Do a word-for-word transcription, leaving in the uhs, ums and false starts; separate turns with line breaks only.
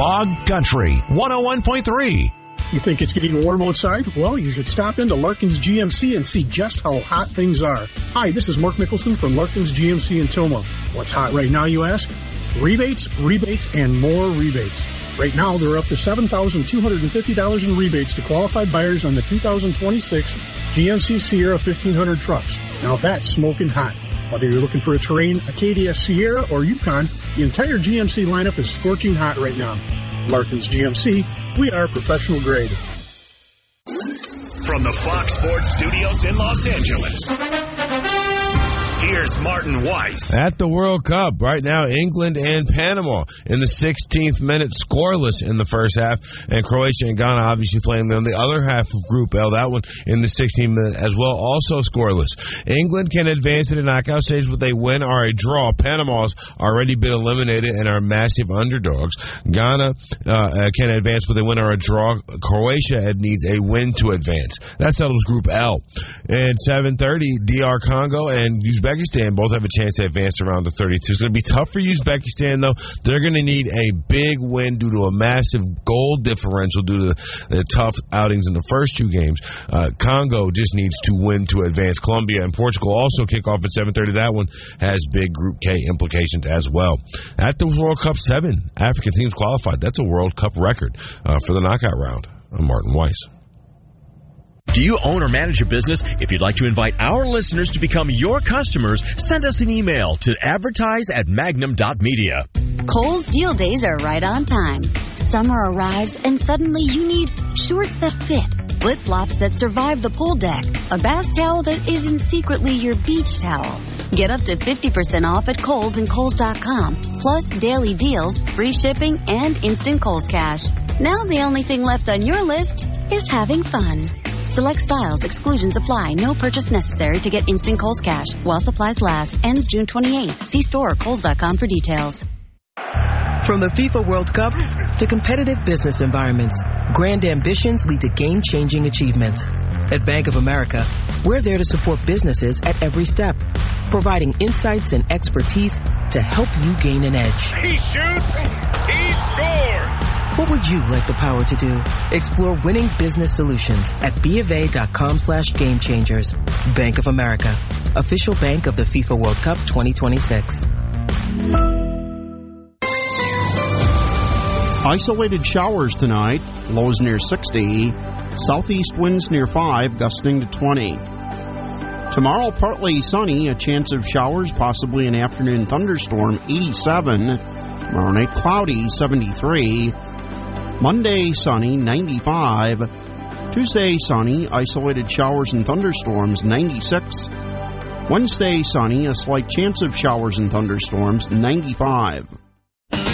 Bog Country one oh one point three.
You think it's getting warm outside? Well, you should stop into Larkin's G M C and see just how hot things are. Hi, this is Mark Mickelson from Larkin's G M C in Toma. What's hot right now, you ask? Rebates, rebates, and more rebates. Right now, they're up to seven thousand two hundred fifty dollars in rebates to qualified buyers on the two thousand twenty-six G M C Sierra fifteen hundred trucks. Now that's smoking hot. Whether you're looking for a Terrain, Acadia, Sierra, or Yukon, the entire G M C lineup is scorching hot right now. Larkin's G M C, we are professional grade.
From the Fox Sports Studios in Los Angeles, here's Martin Weiss.
At the World Cup, right now, England and Panama in the sixteenth minute, scoreless in the first half, and Croatia and Ghana obviously playing on the other half of Group L, that one in the sixteenth minute as well, also scoreless. England can advance to the knockout stage with a win or a draw. Panama's already been eliminated and are massive underdogs. Ghana uh, can advance with a win or a draw. Croatia needs a win to advance. That settles Group L. And seven thirty, D R Congo and Uzbekistan both have a chance to advance around the thirty-two. It's going to be tough for Uzbekistan, though. They're going to need a big win due to a massive goal differential due to the, the tough outings in the first two games. Uh, Congo just needs to win to advance. Colombia and Portugal also kick off at seven thirty. That one has big Group K implications as well. At the World Cup, seven African teams qualified. That's a World Cup record uh, for the knockout round. I'm Martin Weiss.
Do you own or manage a business? If you'd like to invite our listeners to become your customers, send us an email to advertise at magnum dot media.
Kohl's Deal Days are right on time. Summer arrives and suddenly you need shorts that fit, flip-flops that survive the pool deck, a bath towel that isn't secretly your beach towel. Get up to fifty percent off at Kohl's and Kohl's dot com, plus daily deals, free shipping, and instant Kohl's Cash. Now the only thing left on your list is having fun. Select styles, exclusions apply. No purchase necessary to get instant Kohl's Cash while supplies last. Ends June twenty-eighth. See store or Kohl's dot com for details.
From the FIFA World Cup to competitive business environments, grand ambitions lead to game-changing achievements. At Bank of America, we're there to support businesses at every step, providing insights and expertise to help you gain an edge.
He shoots, he scores!
What would you like the power to do? Explore winning business solutions at BofA.com slash game changers. Bank of America, official bank of the FIFA World Cup twenty twenty-six.
Isolated showers tonight, lows near sixty. Southeast winds near five, gusting to twenty. Tomorrow, partly sunny, a chance of showers, possibly an afternoon thunderstorm, eighty-seven. Tomorrow night, cloudy, seventy-three. Monday, sunny, ninety-five. Tuesday, sunny, isolated showers and thunderstorms, ninety-six. Wednesday, sunny, a slight chance of showers and thunderstorms, ninety-five.